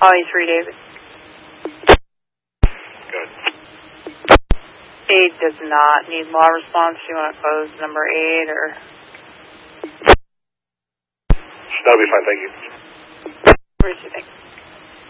Holly 3, David. Good. 8 does not need law response. Do you want to close number 8 or? That'll be fine, thank you. Where do you think?